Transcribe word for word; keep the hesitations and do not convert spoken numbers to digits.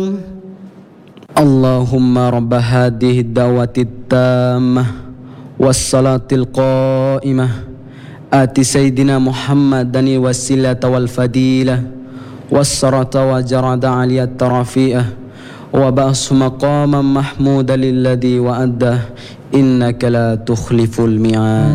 اللهم رب هذه الدعوة التامة والصلاة القائمة آت سيدنا محمدا الوسيلة والفضيلة والصلاة وجرد علية الرفيئة وبعث مقاما محمودا للذي وعده إنك لا تخلف الميعاد.